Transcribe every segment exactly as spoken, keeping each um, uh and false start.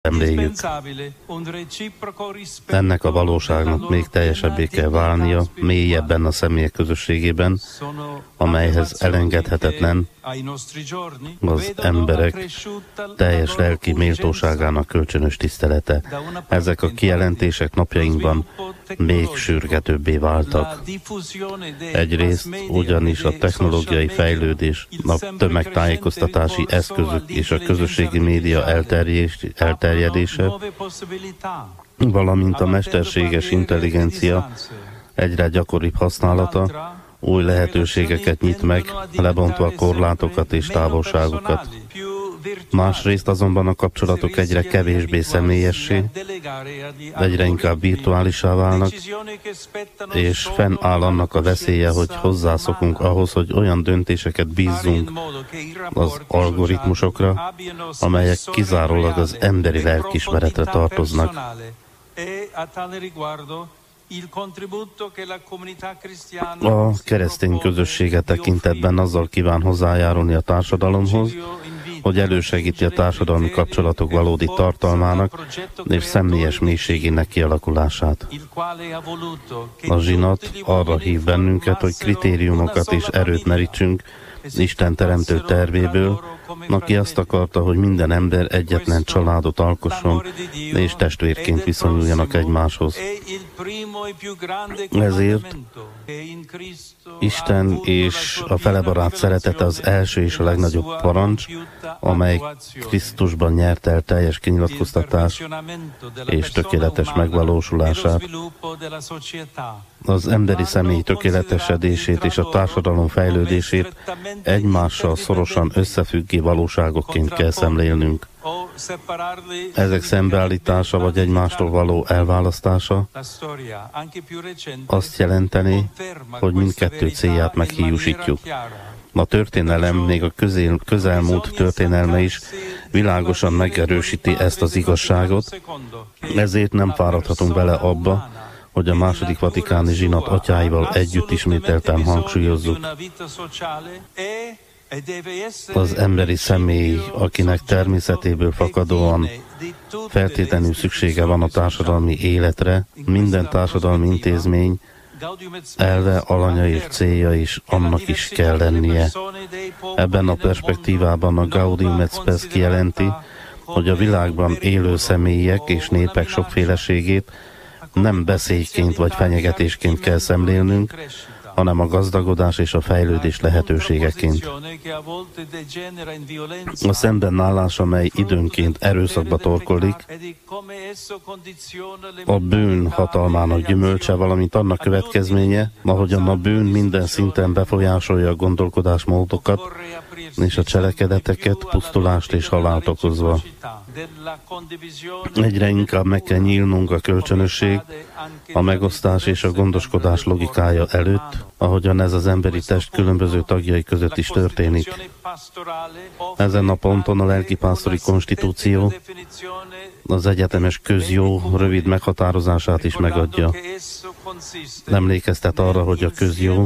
emléljük. Ennek a valóságnak még teljesebbé kell válnia, mélyebben a személyek közösségében, amelyhez elengedhetetlen az emberek teljes lelki méltóságának kölcsönös tisztelete. Ezek a kijelentések napjainkban még sürgetőbbé váltak. Egyrészt ugyanis a technológiai fejlődés, a tömegtájékoztatási eszközök és a közösségi média elterjedése, valamint a mesterséges intelligencia egyre gyakoribb használata új lehetőségeket nyit meg, lebontva a korlátokat és távolságokat. Másrészt azonban a kapcsolatok egyre kevésbé személyessé, egyre inkább virtuálisá válnak, és fennáll annak a veszélye, hogy hozzászokunk ahhoz, hogy olyan döntéseket bízzunk az algoritmusokra, amelyek kizárólag az emberi lelkiismeretre tartoznak. A keresztény közössége tekintetben azzal kíván hozzájárulni a társadalomhoz, hogy elősegíti a társadalmi kapcsolatok valódi tartalmának és személyes mélységének kialakulását. A zsinat arra hív bennünket, hogy kritériumokat és erőt merítsünk Isten teremtő tervéből, aki azt akarta, hogy minden ember egyetlen családot alkosson, és testvérként viszonyuljanak egymáshoz. Ezért Isten és a felebarát szeretete az első és a legnagyobb parancs, amely Krisztusban nyert el teljes kinyilatkoztatás és tökéletes megvalósulását. Az emberi személy tökéletesedését és a társadalom fejlődését egymással szorosan összefüggő valóságokként kell szemlélnünk. Ezek szembeállítása vagy egymástól való elválasztása azt jelenteni, hogy mindkettő célját meghiúsítjuk. A történelem, még a közel, közelmúlt történelme is világosan megerősíti ezt az igazságot, ezért nem fáradhatunk bele abba, hogy a második vatikáni zsinat atyáival együtt ismételten hangsúlyozzuk. Az emberi személy, akinek természetéből fakadóan feltétlenül szüksége van a társadalmi életre, minden társadalmi intézmény elve, alanya és célja is annak is kell lennie. Ebben a perspektívában a Gaudium et Spes kijelenti, hogy a világban élő személyek és népek sokféleségét nem beszélyként vagy fenyegetésként kell szemlélnünk, hanem a gazdagodás és a fejlődés lehetőségeként. A szembenállás, amely időnként erőszakba torkollik, a bűn hatalmának gyümölcse, valamint annak következménye, ahogyan a bűn minden szinten befolyásolja a gondolkodásmódokat és a cselekedeteket, pusztulást és halált okozva. Egyre inkább meg kell nyílnunk a kölcsönösség, a megosztás és a gondoskodás logikája előtt, ahogyan ez az emberi test különböző tagjai között is történik. Ezen a ponton a lelkipásztori konstitúció az egyetemes közjó rövid meghatározását is megadja. Emlékeztet arra, hogy a közjó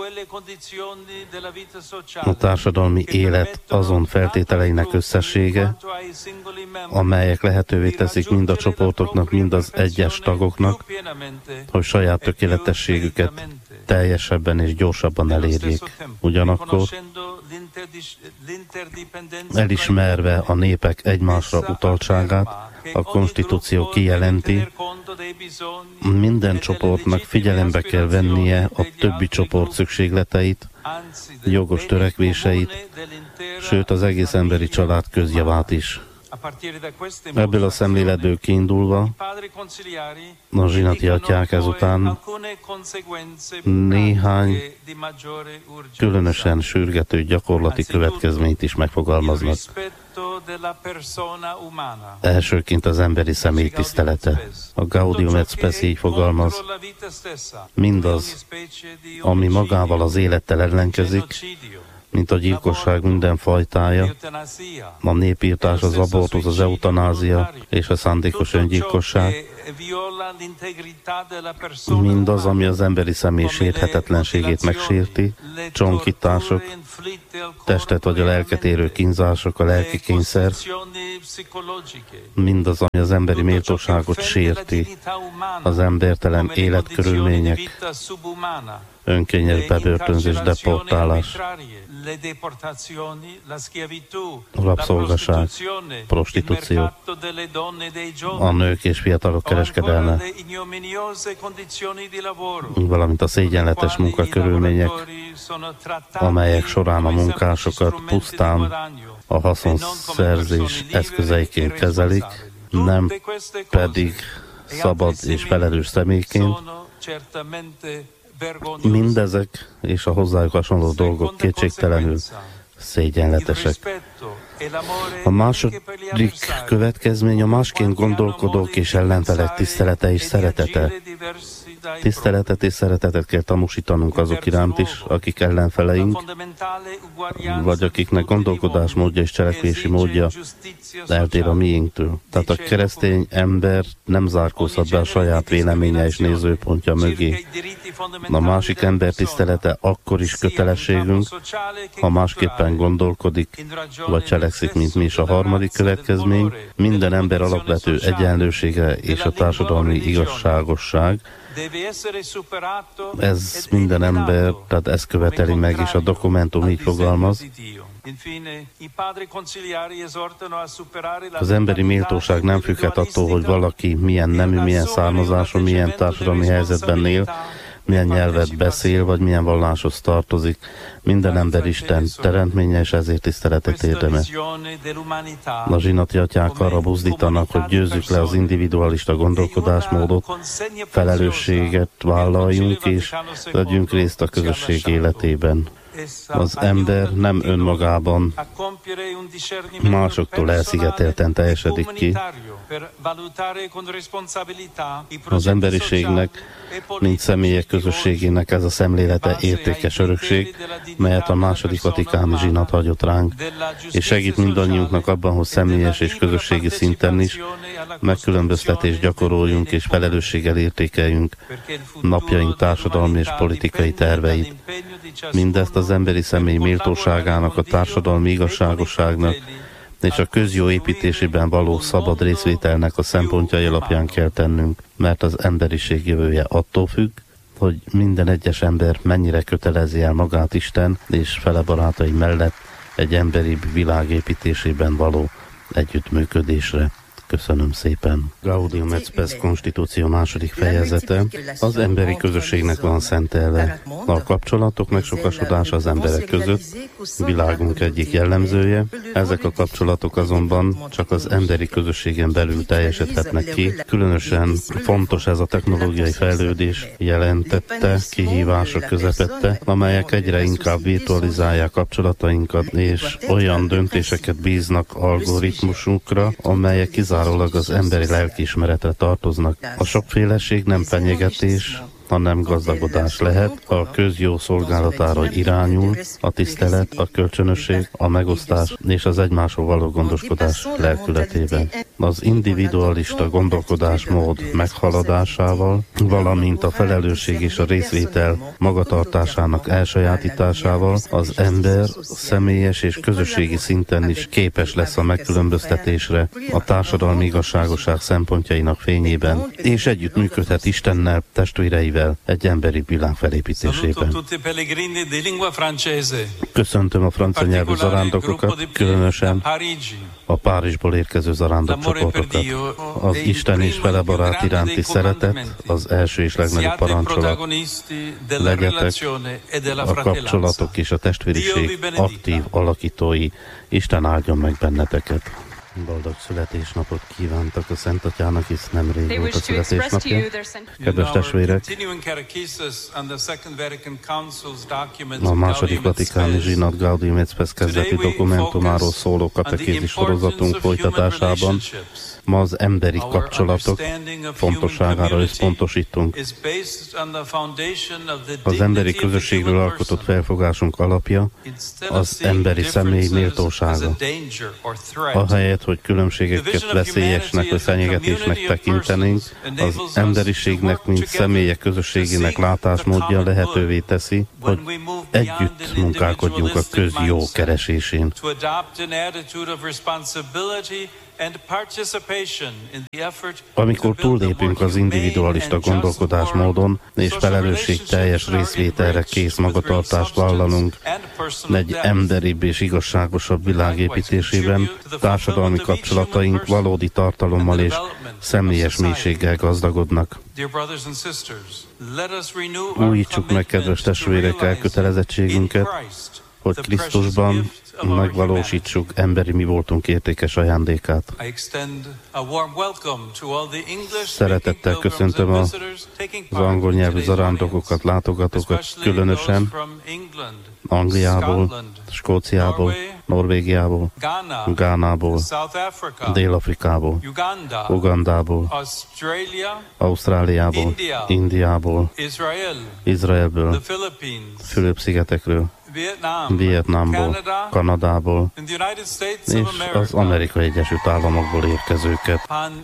a társadalmi élet azon feltételeinek összessége, amelyek lehetővé teszik mind a csoportoknak, mind az egyes tagoknak, hogy saját tökéletességüket teljesebben és gyorsabban elérjék. Ugyanakkor elismerve a népek egymásra utaltságát, a konstitúció kijelenti, minden csoportnak figyelembe kell vennie a többi csoport szükségleteit, jogos törekvéseit, sőt az egész emberi család közjavát is. Ebből a szemléletből kiindulva, a zsinati atyák ezután néhány különösen sürgető gyakorlati következményt is megfogalmaznak. Elsőként az emberi személy tisztelete. A Gaudium et Spes így fogalmaz, mindaz, ami magával az élettel ellenkezik, mint a gyilkosság minden fajtája, a népírtás, az abortusz, az eutanázia és a szándékos öngyilkosság, Mindaz, ami az emberi személy sérthetetlenségét megsérti, csonkítások, testet vagy a lelket érő kínzások, a lelki kényszer, mindaz, ami az emberi méltóságot sérti, az embertelen életkörülmények, önkényes bebörtönzés, deportálás, rabszolgaság, prostitúció, a nők és fiatalok kereskedelme, valamint a szégyenletes munkakörülmények, amelyek során a munkásokat pusztán a haszonszerzés eszközeiként kezelik, nem pedig szabad és felelős személyként. Mindezek és a hozzájuk hasonló dolgok kétségtelenül szégyenletesek. A második következmény a másként gondolkodók és ellenfelek tisztelete és szeretete. Tiszteletet és szeretetet kell tanúsítanunk azok iránt is, akik ellenfeleink, vagy akiknek gondolkodásmódja és cselekvési módja eltér a miénktől. Tehát a keresztény ember nem zárkózhat be a saját véleménye és nézőpontja mögé. A másik ember tisztelete akkor is kötelességünk, ha másképpen gondolkodik, vagy cselekszik, mint mi is. A harmadik következmény, minden ember alapvető egyenlősége és a társadalmi igazságosság. Ez minden ember, tehát ezt követeli meg, és a dokumentum így fogalmaz. Az emberi méltóság nem függhet attól, hogy valaki milyen nemű, milyen származású, milyen társadalmi helyzetben él, milyen nyelvet beszél, vagy milyen valláshoz tartozik. Minden ember Isten teremtménye, és ezért tiszteletet érdemel. A zsinati atyák arra buzdítanak, hogy győzzük le az individualista gondolkodásmódot, felelősséget vállaljunk, és vegyünk részt a közösség életében. Az ember nem önmagában másoktól elszigetelten teljesedik ki. Az emberiségnek, mint személyek közösségének ez a szemlélete értékes örökség, melyet a második vatikáni zsinat hagyott ránk, és segít mindannyiunknak abban, hogy személyes és közösségi szinten is megkülönböztetést gyakoroljunk és felelősséggel értékeljünk napjaink társadalmi és politikai terveit. Mindezt az emberi személy méltóságának, a társadalmi igazságosságnak és a közjó építésében való szabad részvételnek a szempontjai alapján kell tennünk, mert az emberiség jövője attól függ, hogy minden egyes ember mennyire kötelezi el magát Isten és fele barátai mellett egy emberi világ építésében való együttműködésre. Köszönöm szépen. Gaudium et Spes konstitúció második fejezete. Az emberi közösségnek van szentelve. A kapcsolatok megsokasodása az emberek között világunk egyik jellemzője. Ezek a kapcsolatok azonban csak az emberi közösségen belül teljesedhetnek ki. Különösen fontos ez a technológiai fejlődés jelentette kihívások közepette, amelyek egyre inkább virtualizálják kapcsolatainkat, és olyan döntéseket bíznak algoritmusukra, amelyek kizárólag az emberi lelkiismeretre tartoznak. A sokféleség nem fenyegetés, hanem gazdagodás lehet, a közjó szolgálatára irányul, a tisztelet, a kölcsönösség, a megosztás és az egymásról való gondoskodás lelkületében. Az individualista gondolkodásmód meghaladásával, valamint a felelősség és a részvétel magatartásának elsajátításával az ember személyes és közösségi szinten is képes lesz a megkülönböztetésre a társadalmi igazságosság szempontjainak fényében, és együttműködhet Istennel, testvéreivel, egy emberi világ felépítésében. Köszöntöm a francia nyelvű zarándokokat, különösen a Párizsból érkező zarándokcsoportokat. Az Isten és vele barát iránti szeretet az első és legnagyobb parancsolat. Legyetek a kapcsolatok és a testvériség aktív alakítói. Isten áldjon meg benneteket. Boldog születésnapot kívántak a Szent Atyának, hisz nemrég volt a születésnapja. Kedves testvérek, a második vatikáni zsinat Gaudium et Spes kezdeti dokumentumáról szóló katekézis sorozatunk folytatásában ma az emberi kapcsolatok fontosságára összpontosítunk. Az emberi közösségről alkotott felfogásunk alapja az emberi személy méltósága. Ahelyett, ahelyett, hogy különbségeket veszélyesnek vagy fenyegetésnek tekintenénk, az emberiségnek, mint személyek közösségének látásmódja lehetővé teszi, hogy együtt munkálkodjunk a közjó keresésén. Amikor túllépünk az individualista gondolkodásmódon, és felelősségteljes részvételre kész magatartást vállalunk egy emberibb és igazságosabb világ építésében, társadalmi kapcsolataink valódi tartalommal és személyes mélységgel gazdagodnak. Újítsuk meg, kedves testvérek, elkötelezettségünket, hogy Krisztusban megvalósítsuk emberi mi voltunk értékes ajándékát. Szeretettel köszöntöm az angol nyelvű zarándokokat, látogatókat, különösen Angliából, Skóciából, Norvégiából, Gánából, Dél-Afrikából, Ugandából, Ausztráliából, Indiából, Izraelből, Fülöp-szigetekről, Vietnámból, Kanadából és az Amerikai Egyesült Államokból érkezőket.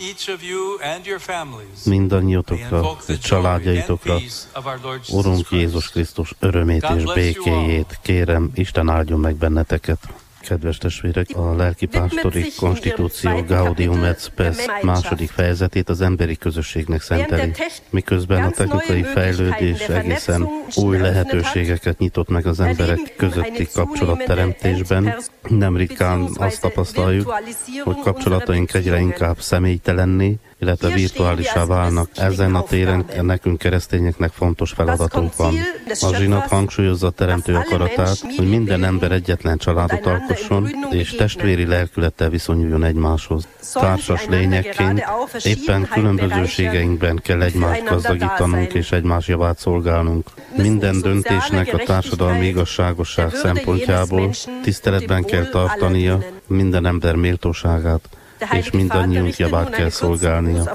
Mindannyiatokra és családjaitokra Urunk Jézus Krisztus örömét és békéjét kérem, Isten áldjon meg benneteket. Kedves testvérek, a lelkipásztori konstitúció Gaudium et Spes második fejezetét az emberi közösségnek szenteli, miközben a technikai fejlődés egészen új lehetőségeket nyitott meg az emberek közötti kapcsolatteremtésben. Nem ritkán azt tapasztaljuk, hogy kapcsolataink egyre inkább személytelenné, illetve virtuálisá válnak. Ezen a téren nekünk keresztényeknek fontos feladatunk van. A zsinat hangsúlyozza a teremtő akaratát, hogy minden ember egyetlen családot alkosson, és testvéri lelkülettel viszonyuljon egymáshoz. Társas lényekként éppen különbözőségeinkben kell egymást gazdagítanunk és egymás javát szolgálnunk. Minden döntésnek a társadalmi igazságosság szempontjából tiszteletben kell tartania minden ember méltóságát, és mindannyiunk javát kell szolgálnia.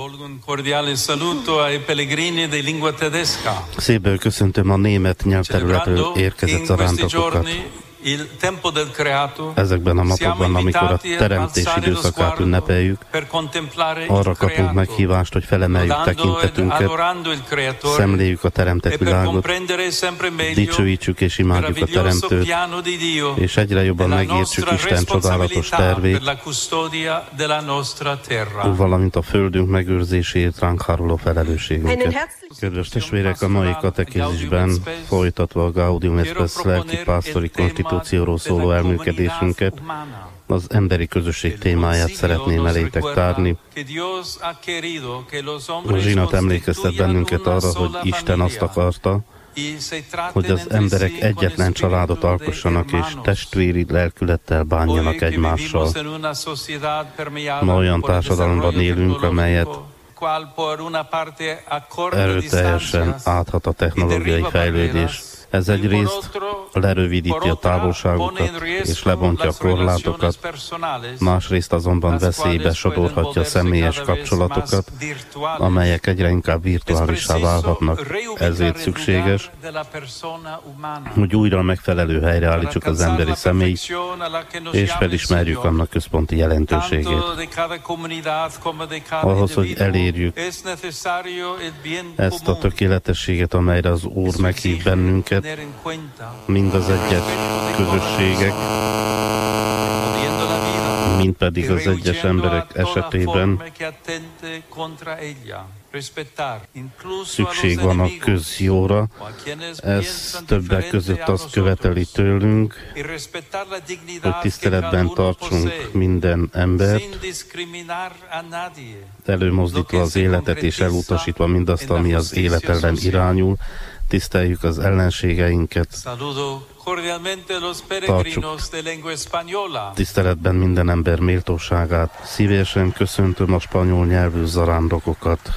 Szépen köszöntöm a német nyelvterületről érkezett zarándokokat. Ezekben a napokban, amikor a teremtés időszakát ünnepeljük, arra kapunk meghívást, hogy felemeljük tekintetünket, szemléljük a teremtett világot, dicsőítsük és imádjuk a Teremtőt, és egyre jobban megértsük Isten csodálatos tervét, valamint a földünk megőrzéséért ránk háruló felelősségünket. Kedves testvérek, a mai katekézisben folytatva a Gaudium et Spes lelkipásztori konstitúcióról szóló elműködésünket, az emberi közösség témáját szeretném elétek tárni. A zsinat emlékeztet bennünket arra, hogy Isten azt akarta, hogy az emberek egyetlen családot alkossanak és testvéri lelkülettel bánjanak egymással. Ma olyan társadalomban élünk, amelyet erőteljesen áthat a technológiai fejlődés. Ez egyrészt lerövidíti a távolságokat és lebontja a korlátokat, másrészt azonban veszélybe sodorhatja a személyes kapcsolatokat, amelyek egyre inkább virtuálissá válhatnak. Ezért szükséges, hogy újra megfelelő helyre állítsuk az emberi személyt, és felismerjük annak központi jelentőségét. Ahhoz, hogy elérjük ezt a tökéletességet, amelyre az Úr meghív bennünket, mind az egyes közösségek, mind pedig az egyes emberek esetében szükség van a közjóra. Ez többek között azt követeli tőlünk, hogy tiszteletben tartsunk minden embert, előmozdítva az életet és elutasítva mindazt, ami az élet ellen irányul. Tiszteljük az ellenségeinket, tartsuk tiszteletben minden ember méltóságát. Szívesen köszöntöm a spanyol nyelvű zarándokokat.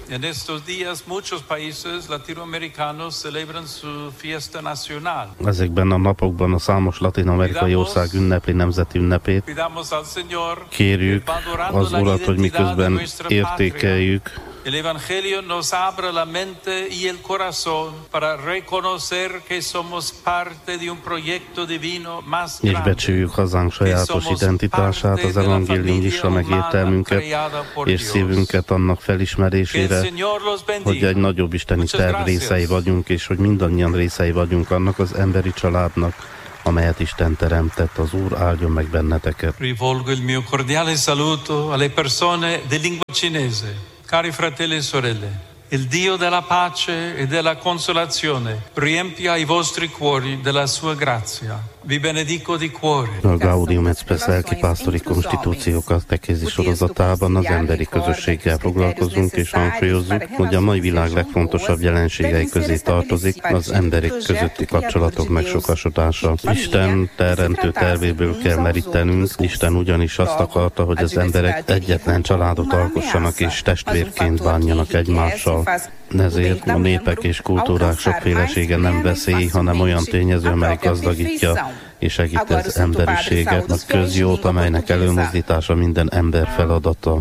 Ezekben a napokban a számos latin-amerikai ország ünnepli nemzeti ünnepét. Kérjük az Urat, hogy miközben értékeljük El Evangelio nos abre la mente y el corazón para reconocer que somos parte de un proyecto divino más És grande. becsüljük hazánk sajátos identitását, az evangélium nyissa meg értelmünket és szívünket annak felismerésére, hogy egy nagyobb isteni terv részei vagyunk, és hogy mindannyian részei vagyunk annak az emberi családnak, amelyet Isten teremtett. Az Úr áldjon meg benneteket. Rivolgo il mio cordiale saluto alle persone di lingua cinese. Cari fratelli e sorelle, il Dio della pace e della consolazione riempia i vostri cuori della sua grazia. Vi benedico di cuore. A Gaudium et Spes lelkipásztori konstitúciók katekézis sorozatában az emberi közösséggel foglalkozunk, és hangsúlyozzuk, hogy a mai világ legfontosabb jelenségei közé tartozik az emberek közötti kapcsolatok megsokasodása. Isten teremtő tervéből kell merítenünk. Isten ugyanis azt akarta, hogy az emberek egyetlen családot alkossanak és testvérként bánjanak egymással. Ezért a népek és kultúrák sokfélesége nem veszély, hanem olyan tényező, amely gazdagítja és segíti az emberiséget, a közjót, amelynek előmozdítása minden ember feladata.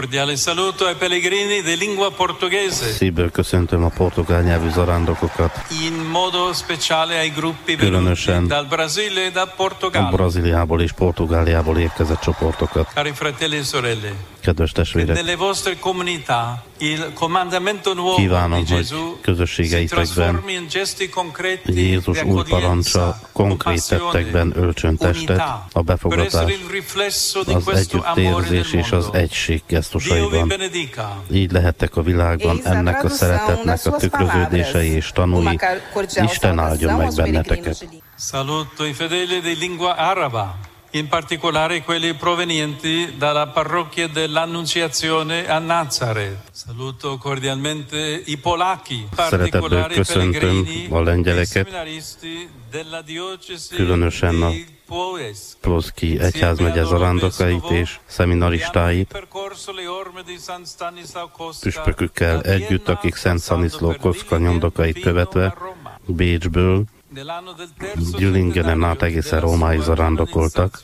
Szívből köszöntöm a portugál nyelvű zarándokokat, különösen a Brazíliából és Portugáliából érkezett csoportokat. Kedves testvérek, kívánom, hogy közösségeitekben Jézus új parancsa konkrét tettekben öltsön testet, a befogadás, az együttérzés és az egység gesztusaiban. Így lehettek a világban ennek a szeretetnek a tükröződései és tanúi. Isten áldjon meg benneteket! Saluto i fedeli di lingua araba, in particolare quelli provenienti dalla parrocchia dell'Annunciazione a Nazareth. Saluto cordialmente i polacchi, Szeretetből köszöntöm a lengyeleket, különösen a Ploszki egyházmegye zarándokait és szeminaristáit, püspökükkel együtt, akik Szent Staniszló Kocka nyomdokait követve Bécsből Gyülingenen át egészen Rómáig zarándokoltak.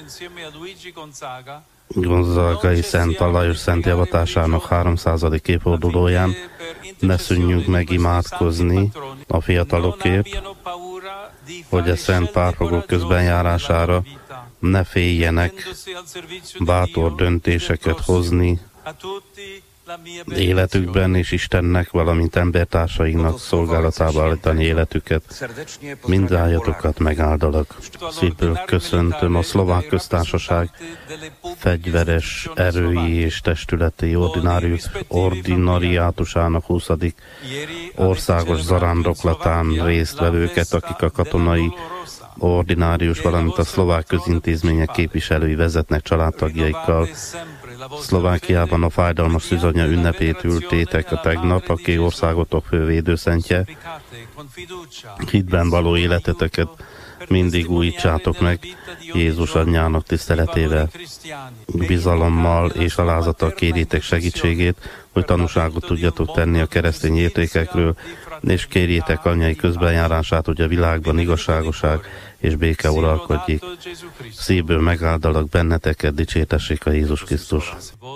Gonzagai Szent Alajos szent javatásának háromszázadik évfordulóján ne szűnjünk meg imádkozni a fiatalokért, hogy a szent párfogók közbenjárására ne féljenek bátor döntéseket hozni életükben, és Istennek, valamint embertársainknak szolgálatába állítani életüket. Mindnyájatokat megáldalak. Szívből köszöntöm a Szlovák Köztársaság fegyveres erői és testületi ordinárius, ordinariátusának huszadik országos zarándoklatán résztvevőket, akik a katonai ordinárius, valamint a szlovák közintézmények képviselői vezetnek családtagjaikkal. Szlovákiában a fájdalmas szűzanya ünnepét ültétek a tegnap, aki országotok fő védőszentje. Hitben való életeteket mindig újítsátok meg Jézus anyjának tiszteletével. Bizalommal és alázattal kérjétek segítségét, hogy tanúságot tudjatok tenni a keresztény értékekről, és kérjétek anyai közbenjárását, hogy a világban igazságoság és béke uralkodjék. Szívből megáldalak benneteket, dicsértessék a Jézus Krisztus.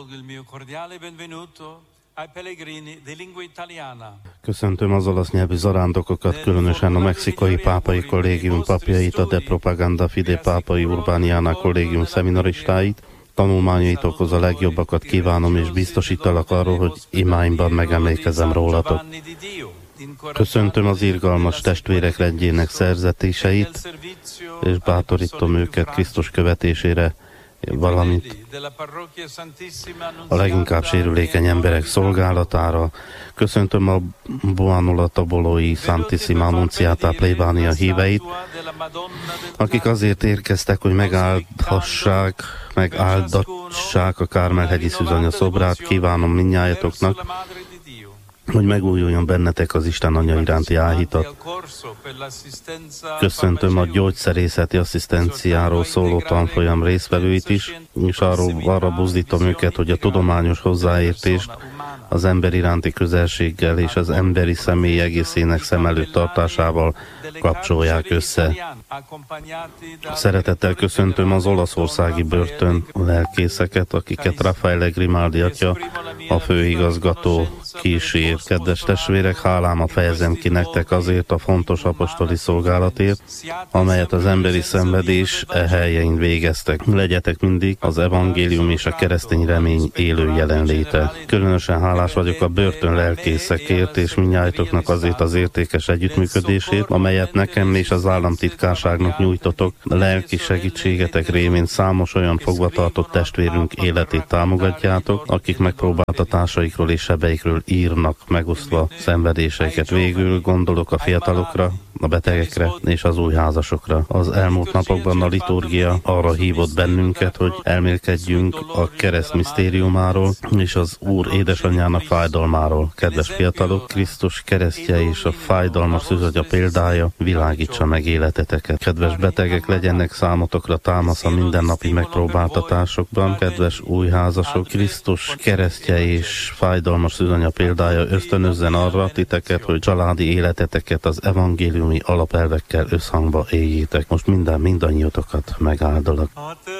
Köszöntöm az olasz nyelvű zarándokokat, különösen a mexikai pápai kollégium papjait, a De Propaganda Fide pápai Urbániána kollégium szeminaristáit. Tanulmányaitokhoz a legjobbakat kívánom, és biztosítalak arról, hogy imáimban megemlékezem rólatok. Köszöntöm az irgalmas testvérek rendjének szerzetéseit, és bátorítom őket Krisztus követésére, valamint a leginkább sérülékeny emberek szolgálatára. Köszöntöm a Buonula Tobolói Santissima Annunciata plébánia híveit, akik azért érkeztek, hogy megáldhassák, megáldassák a Kármel-hegyi szűzanya szobrát. Kívánom mindnyájatoknak, hogy megújuljon bennetek az Isten Anya iránti áhítat. Köszöntöm a gyógyszerészeti asszisztenciáról szóló tanfolyam résztvevőit is, és arról, arra buzdítom őket, hogy a tudományos hozzáértést az ember iránti közelséggel és az emberi személy egészének szem előtt tartásával kapcsolják össze. Szeretettel köszöntöm az olaszországi börtön lelkészeket, akiket Raffaele Grimaldi atya, a főigazgató kísér. Kedves testvérek, hálámat fejezem ki nektek azért a fontos apostoli szolgálatért, amelyet az emberi szenvedés e helyein végeztek. Legyetek mindig az evangélium és a keresztény remény élő jelenléte. Különösen hálás vagyok a börtön lelkészekért és mindnyájtoknak azért az értékes együttműködésért, amelyet nekem és az államtitkárságnak nyújtotok. Lelki segítségetek révén számos olyan fogvatartott testvérünk életét támogatjátok, akik megpróbáltatásaikról és sebeikről írnak, megosztva szenvedéseiket. Végül gondolok a fiatalokra, a betegekre és az új házasokra. Az elmúlt napokban a liturgia arra hívott bennünket, hogy elmélkedjünk a kereszt misztériumáról és az Úr édesanyjának fájdalmáról. Kedves fiatalok, Krisztus keresztje és a fájdalmas szűzagya példája világítsa meg életeteket. Kedves betegek, legyenek számotokra támasz a mindennapi megpróbáltatásokban. Kedves új házasok, Krisztus keresztje és fájdalmas szűzanya példája ösztönözzen arra titeket, hogy családi életeteket az evangélium alapelvekkel összhangba éljétek. Most minden mindannyiótokat megáldalak.